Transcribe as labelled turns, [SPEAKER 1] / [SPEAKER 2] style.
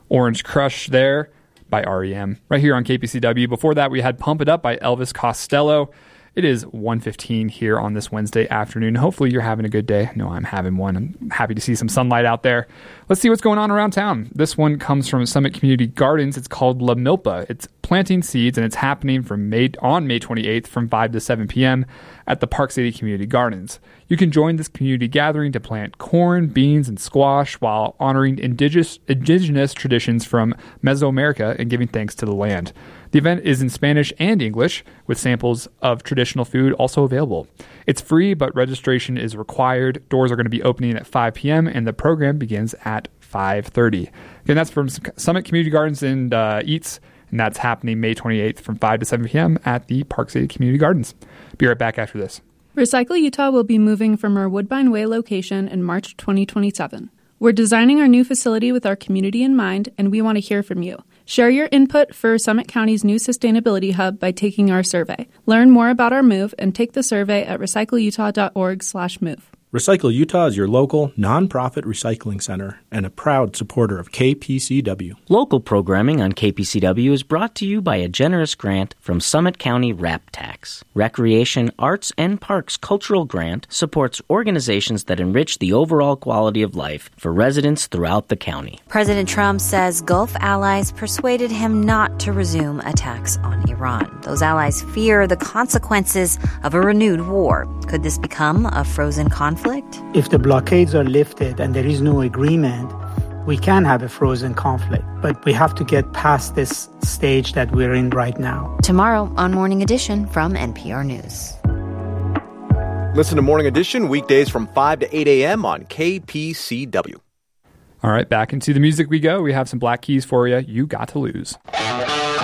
[SPEAKER 1] Orange Crush there by REM, right here on KPCW. Before that, we had Pump It Up by Elvis Costello. It is 1:15 here on this Wednesday afternoon. Hopefully you're having a good day. No, I'm having one. I'm happy to see some sunlight out there. Let's see what's going on around town. This one comes from Summit Community Gardens. It's called La Milpa. It's planting seeds, and it's happening on May 28th from 5 to 7 p.m. at the Park City Community Gardens. You can join this community gathering to plant corn, beans, and squash while honoring indigenous traditions from Mesoamerica and giving thanks to the land. The event is in Spanish and English, with samples of traditional food also available. It's free, but registration is required. Doors are going to be opening at 5 p.m., and the program begins at 5:30. Again, that's from Summit Community Gardens and Eats, and that's happening May 28th from 5 to 7 p.m. at the Park City Community Gardens. Be right back after this.
[SPEAKER 2] Recycle Utah will be moving from our Woodbine Way location in March 2027. We're designing our new facility with our community in mind, and we want to hear from you. Share your input for Summit County's new sustainability hub by taking our survey. Learn more about our move and take the survey at recycleutah.org/move.
[SPEAKER 3] Recycle Utah is your local, nonprofit recycling center and a proud supporter of KPCW.
[SPEAKER 4] Local programming on KPCW is brought to you by a generous grant from Summit County RAP Tax. Recreation, Arts, and Parks Cultural Grant supports organizations that enrich the overall quality of life for residents throughout the county.
[SPEAKER 5] President Trump says Gulf allies persuaded him not to resume attacks on Iran. Those allies fear the consequences of a renewed war. Could this become a frozen conflict?
[SPEAKER 6] If the blockades are lifted and there is no agreement, we can have a frozen conflict. But we have to get past this stage that we're in right now.
[SPEAKER 5] Tomorrow on Morning Edition from NPR News.
[SPEAKER 7] Listen to Morning Edition weekdays from 5 to 8 a.m. on KPCW.
[SPEAKER 1] All right, back into the music we go. We have some Black Keys for you. You Got to Lose.